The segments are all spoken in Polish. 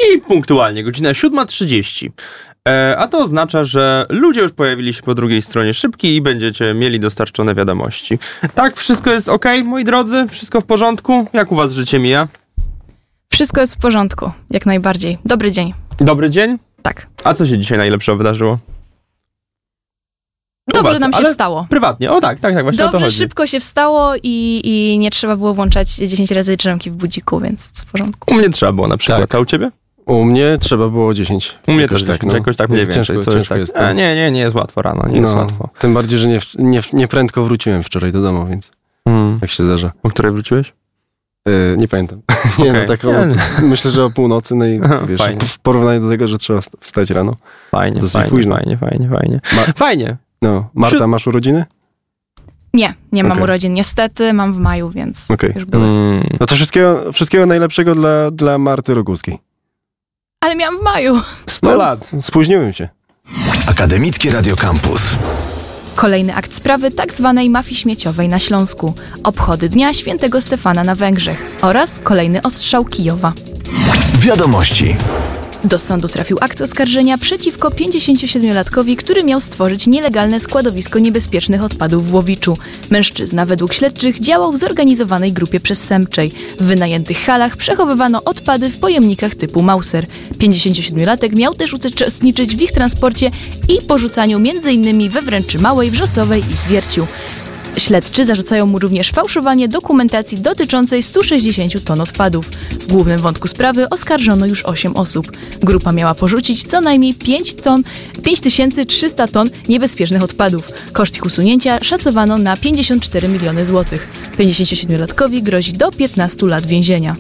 I punktualnie, godzina 7:30. A to oznacza, że ludzie już pojawili się po drugiej stronie szybki i będziecie mieli dostarczone wiadomości. Tak, wszystko jest okej, moi drodzy? Wszystko w porządku? Jak u was życie mija? Wszystko jest w porządku, jak najbardziej. Dobry dzień. Dobry dzień? Tak. A co się dzisiaj najlepszego wydarzyło? Dobrze nam się wstało. Prywatnie, tak, właśnie o to Dobrze, chodzi. szybko się wstało i nie trzeba było włączać 10 razy drzemki w budziku, więc jest w porządku. U mnie trzeba było na przykład, Tak. A u ciebie? U mnie trzeba było 10. U mnie też jakoś tak mniej więcej. Ciężko jest. Nie jest łatwo rano, nie jest łatwo. Tym bardziej, że nie prędko wróciłem wczoraj do domu, więc jak się zdarza. O której wróciłeś? Nie pamiętam. Okay. Myślę, że o północy, no i wiesz, w porównaniu do tego, że trzeba wstać rano. Fajnie. Fajnie. No, Marta, masz urodziny? Nie mam urodzin. Niestety mam w maju, więc już były. No to wszystkiego najlepszego dla Marty Roguskiej. Ale miałam w maju. 100 lat. Spóźniłem się. Akademickie Radio Campus. Kolejny akt sprawy tak zwanej mafii śmieciowej na Śląsku. Obchody Dnia Świętego Stefana na Węgrzech oraz kolejny ostrzał Kijowa. Wiadomości. Do sądu trafił akt oskarżenia przeciwko 57-latkowi, który miał stworzyć nielegalne składowisko niebezpiecznych odpadów w Łowiczu. Mężczyzna według śledczych działał w zorganizowanej grupie przestępczej. W wynajętych halach przechowywano odpady w pojemnikach typu Mauser. 57-latek miał też uczestniczyć w ich transporcie i porzucaniu m.in. we Wręczy Małej, Wrzosowej i Zwierciu. Śledczy zarzucają mu również fałszowanie dokumentacji dotyczącej 160 ton odpadów. W głównym wątku sprawy oskarżono już 8 osób. Grupa miała porzucić co najmniej 5300 ton niebezpiecznych odpadów. Koszt ich usunięcia szacowano na 54 miliony złotych. 57-latkowi grozi do 15 lat więzienia.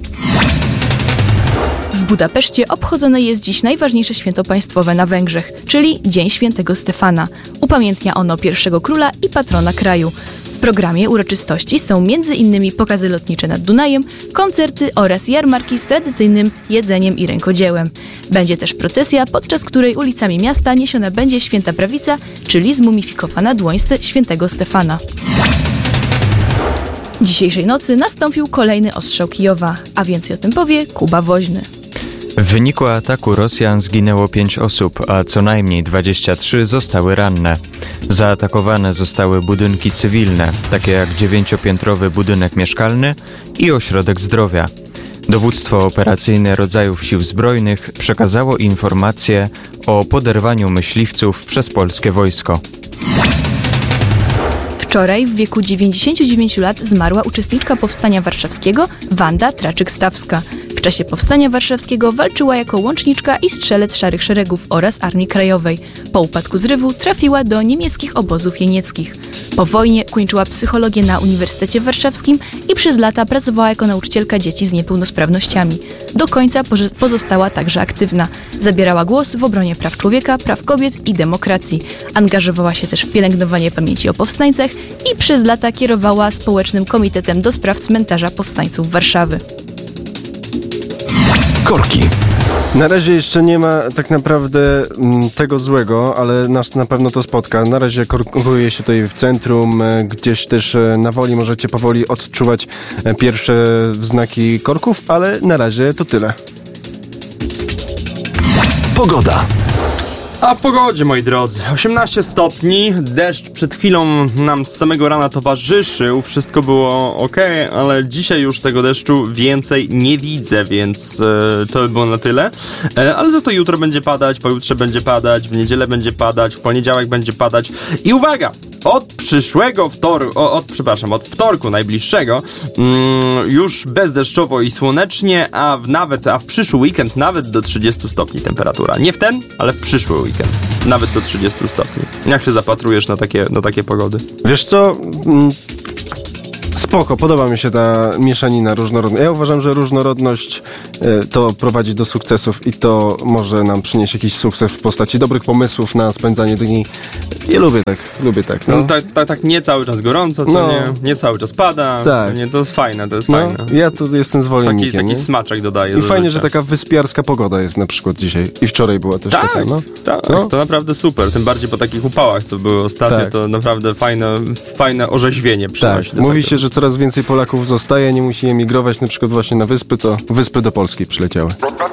W Budapeszcie obchodzone jest dziś najważniejsze święto państwowe na Węgrzech, czyli Dzień Świętego Stefana. Upamiętnia ono pierwszego króla i patrona kraju. W programie uroczystości są m.in. pokazy lotnicze nad Dunajem, koncerty oraz jarmarki z tradycyjnym jedzeniem i rękodziełem. Będzie też procesja, podczas której ulicami miasta niesiona będzie święta prawica, czyli zmumifikowana dłoń świętego Stefana. Dzisiejszej nocy nastąpił kolejny ostrzał Kijowa, a więcej o tym powie Kuba Woźny. W wyniku ataku Rosjan zginęło 5 osób, a co najmniej 23 zostały ranne. Zaatakowane zostały budynki cywilne, takie jak 9-piętrowy budynek mieszkalny i ośrodek zdrowia. Dowództwo operacyjne rodzajów sił zbrojnych przekazało informacje o poderwaniu myśliwców przez polskie wojsko. Wczoraj w wieku 99 lat zmarła uczestniczka Powstania Warszawskiego Wanda Traczyk-Stawska. W czasie Powstania Warszawskiego walczyła jako łączniczka i strzelec Szarych Szeregów oraz Armii Krajowej. Po upadku zrywu trafiła do niemieckich obozów jenieckich. Po wojnie kończyła psychologię na Uniwersytecie Warszawskim i przez lata pracowała jako nauczycielka dzieci z niepełnosprawnościami. Do końca pozostała także aktywna. Zabierała głos w obronie praw człowieka, praw kobiet i demokracji. Angażowała się też w pielęgnowanie pamięci o powstańcach i przez lata kierowała Społecznym Komitetem do Spraw Cmentarza Powstańców Warszawy. Korki. Na razie jeszcze nie ma tak naprawdę tego złego, ale nas na pewno to spotka. Na razie korkuje się tutaj w centrum, gdzieś też na Woli możecie powoli odczuwać pierwsze znaki korków, ale na razie to tyle. Pogoda. A w pogodzie, moi drodzy, 18 stopni, deszcz przed chwilą nam z samego rana towarzyszył, wszystko było okej, ale dzisiaj już tego deszczu więcej nie widzę, więc to by było na tyle. Ale za to jutro będzie padać, pojutrze będzie padać, w niedzielę będzie padać, w poniedziałek będzie padać i uwaga! Od wtorku najbliższego już bezdeszczowo i słonecznie, a w przyszły weekend nawet do 30 stopni temperatura. Nie w ten, ale w przyszły weekend. Nawet do 30 stopni. Jak się zapatrujesz na takie pogody? Wiesz co? Spoko, podoba mi się ta mieszanina różnorodna. Ja uważam, że różnorodność to prowadzi do sukcesów i to może nam przynieść jakiś sukces w postaci dobrych pomysłów na spędzanie dni. Ja lubię tak. No. Tak nie cały czas gorąco, nie cały czas pada. Tak. To jest fajne. Ja tu jestem zwolennikiem. Taki smaczek dodaje. I fajnie, że taka wyspiarska pogoda jest na przykład dzisiaj. I wczoraj była też taka, to naprawdę super. Tym bardziej po takich upałach, co były ostatnio, to naprawdę fajne orzeźwienie przynosi. Tak. Mówi się, że coraz więcej Polaków zostaje, nie musi emigrować na przykład właśnie na wyspy, to wyspy do Polski przyleciały.